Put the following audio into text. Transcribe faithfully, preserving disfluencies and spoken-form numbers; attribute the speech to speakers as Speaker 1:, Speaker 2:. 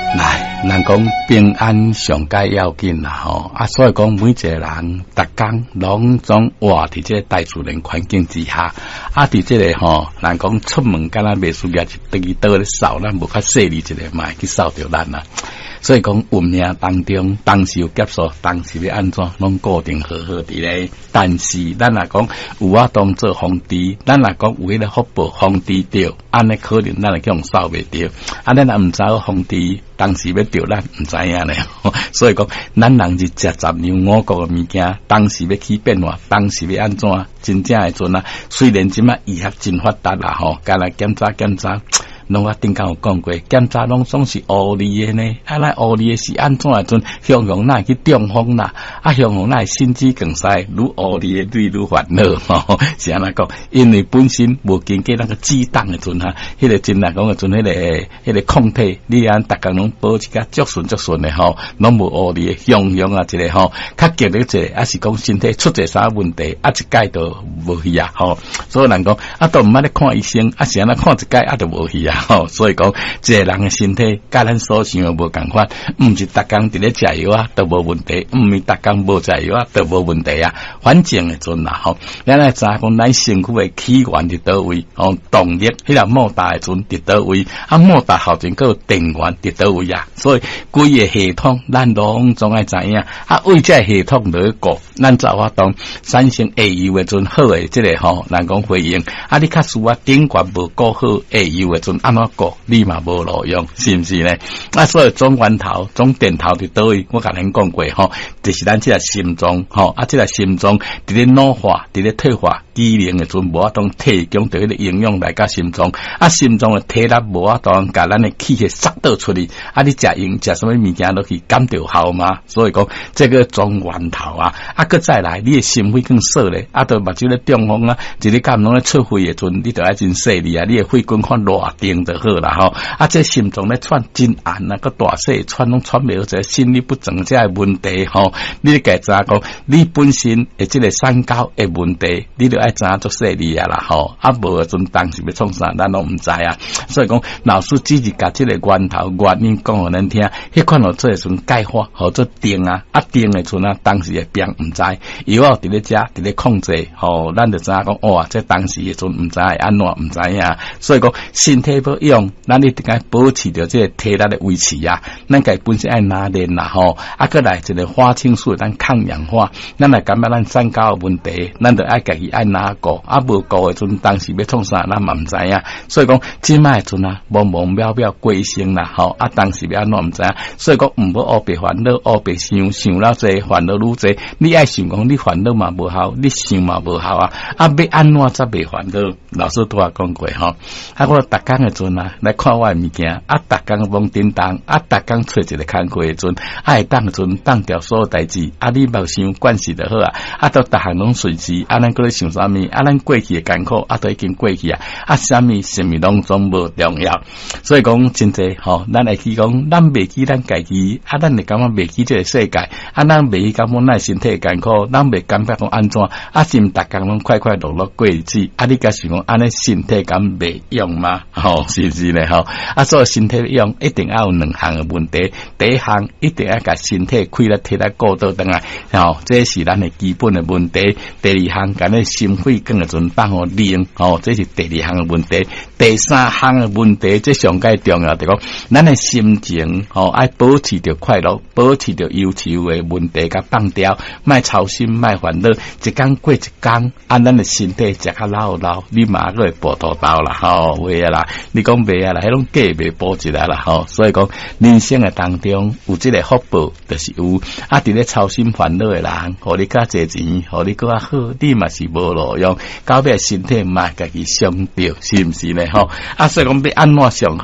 Speaker 1: 来，人讲平安上界要紧啦吼，啊，所以讲每一个人逐工拢总活伫这大自然环境之下，啊，伫这个吼，人讲出门敢若袂需要去第一刀咧扫，咱无较细腻一个嘛去扫着咱啦。所以讲运命当中，当时有劫数，当时要安怎，拢固定好好伫咧。但是咱若讲有法当做皇帝，咱若讲有迄个福报皇帝着，安尼可能咱会去用扫袂着。啊，咱若毋知皇帝当时要着咱毋知影咧。所以讲，咱人是食十样五谷嘅物件，当时要起变化，当时要安怎，真正诶阵啊。虽然即摆医学真发达啦吼，干来检查检查。拢我顶间有讲过，检查拢总是乌哩诶呢，啊，咱乌哩诶是安怎诶阵，向向那去中风啦，啊，向向那心肌梗塞，愈乌哩诶愈愈烦恼吼，是安尼讲，因为本身无经过那个激荡诶阵哈，迄个真来讲诶阵，迄个迄个抗体，你安逐工拢保持甲足顺足顺诶吼，拢无乌哩诶，向向啊一个吼，较激烈一个，啊是讲身体出者啥问题，啊一届都无去啊吼，所以人讲啊都毋捌咧看医生，啊是安尼看一届啊都无去啊。吼，所以讲，一个人诶身体，甲咱所想诶无共款，毋是逐工伫咧食药啊，都无问题；毋是逐工无食药啊，都无问题啊。反正诶阵啦，吼，咱来知讲咱身躯诶起源伫倒位，吼，动力迄个莫大诶阵伫倒位，啊，莫大后阵个电源伫倒位啊。所以规个系统，咱拢总爱知影。啊，为这系统来顾，咱才法当产生会友诶阵好诶，即个吼，人讲回应。啊，你较输啊，电源无顾好会友诶阵。安怎过你嘛无路用，是毋是呢？啊，所以总源头、总电头伫倒位，我甲恁讲过吼，就是咱即个心脏吼，啊，即个心脏伫咧老化、伫咧退化机能诶阵，无法当提供到迄个营养来甲心脏，啊，心脏诶体力无法当甲咱诶气血塞倒出去，啊，你食用食什么物件落去减着效嘛？所以讲这个总源头啊，啊，搁再来，你诶心肺更少咧，啊，都目睭咧中风啊，一日干拢咧出血诶阵，你着爱真细腻啊，你诶血管看热定就好啦吼，啊，这心脏咧喘真暗啊，个大细喘拢喘袂好，这心律不整这个问题吼，你家知影讲，你本身诶即个三高诶问题，你着爱知影足细腻啊啦吼，啊无阵当时要创啥，咱拢毋知啊，所以讲老师只是甲即个源头原因讲互咱听，迄款落做阵钙化，或者定啊，啊定诶阵啊，当时诶病毋知，药啊伫咧食，伫咧控制，吼，咱着知影讲，哇，这当时诶阵毋知安怎毋知影，所以讲身体要用，咱一定该保持着这个体力的维持啊。咱家本身爱拿练啦吼，啊，过来一个花青素咱抗氧化，咱来感觉咱三高问题，咱就爱家己爱拿顾，啊无顾的阵，当时要创啥，咱嘛毋知影。所以讲，即摆阵啊，茫茫渺渺过生啦吼，啊，当时要安怎毋知影。所以讲，毋好乌白烦恼，乌白想，想了济，烦恼愈济。你爱想讲，你烦恼嘛无效，你想嘛无效啊。啊，要安怎才袂烦恼？老师拄啊讲过吼，啊，我逐工的阵啊，来看我的物件，啊，逐工往叮当，啊，逐工找一个工课的阵，啊，会当阵当掉所有代志，啊，你莫想惯势就好啊，啊，都逐项拢顺势，啊，咱搁咧想啥物，啊，咱过去的艰苦，啊，都已经过去啊，啊，啥物啥物拢总无重要，所以讲真济吼，咱会去讲，咱袂记咱家己，啊，咱会感觉袂记这个世界，啊，咱袂感觉咱身体艰苦，咱袂感觉讲安怎，啊，是毋逐工拢快快乐乐过日子，啊，你甲想讲安尼身体敢袂用吗？吼，是毋是咧？吼，啊，所以身体用一定要有两项嘅问题，第一项一定要甲身體開力體力過倒轉來，吼，這是咱嘅基本嘅問題。第二項，甲咱心肺更嘅陣當互靈，吼，這是第二項嘅問題。第三項嘅問題，這上界重要就講，咱嘅心情，吼，愛保持着快樂，保持着憂愁嘅問題，甲放掉，莫操心，莫煩惱，一天過一天，啊，咱嘅身體食較老老，你嘛個會補肚兜啦，吼，會啊啦，你講袂啊啦，迄種假袂補一來啦，吼，所以講人生嘅當中有即個福報，就是有啊，佇咧操心煩惱嘅人，互你較濟錢，互你較好，你嘛是無路用，到尾身體嘛家己傷着，是毋是呢？吼，啊，所以講要安怎上？